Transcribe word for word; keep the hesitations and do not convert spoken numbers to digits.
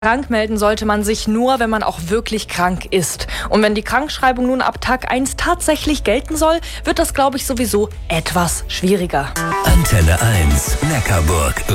Krank melden sollte man sich nur, wenn man auch wirklich krank ist. Und wenn die Krankschreibung nun ab Tag eins tatsächlich gelten soll, wird das, glaube ich, sowieso etwas schwieriger. Antenne eins, Neckarburg.